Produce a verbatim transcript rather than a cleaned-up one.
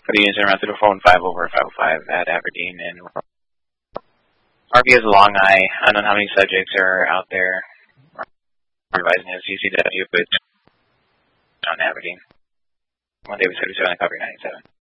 For the units in around zero four one five over five oh five at Aberdeen, and R V is a long eye. I don't know how many subjects are out there. Advising his C C W, but on Aberdeen. one David seventy-seven, copy ninety-seven.